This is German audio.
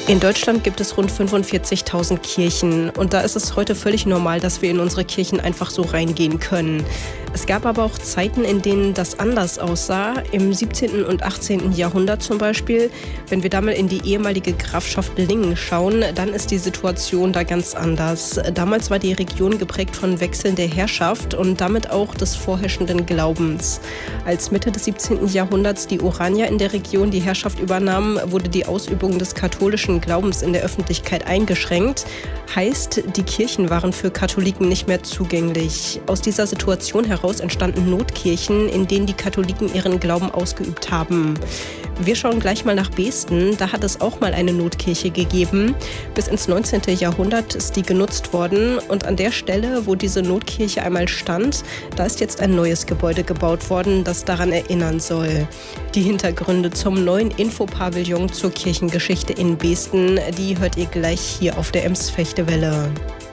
In Deutschland gibt es rund 45.000 Kirchen und da ist es heute völlig normal, dass wir in unsere Kirchen einfach so reingehen können. Es gab aber auch Zeiten, in denen das anders aussah, im 17. und 18. Jahrhundert zum Beispiel. Wenn wir da mal in die ehemalige Grafschaft Lingen schauen, dann ist die Situation da ganz anders. Damals war die Region geprägt von wechselnder Herrschaft und damit auch des vorherrschenden Glaubens. Als Mitte des 17. Jahrhunderts die Oranier in der Region die Herrschaft übernahmen, wurde die Ausübung des katholischen Glaubens in der Öffentlichkeit eingeschränkt. Heißt, die Kirchen waren für Katholiken nicht mehr zugänglich. Aus dieser Situation heraus entstanden Notkirchen, in denen die Katholiken ihren Glauben ausgeübt haben. Wir schauen gleich mal nach Beesten. Da hat es auch mal eine Notkirche gegeben. Bis ins 19. Jahrhundert ist die genutzt worden. Und an der Stelle, wo diese Notkirche einmal stand, da ist jetzt ein neues Gebäude gebaut worden, das daran erinnern soll. Die Hintergründe zum neuen Infopavillon zur Kirchengeschichte in Beesten, die hört ihr gleich hier auf der Ems-Fechte-Welle.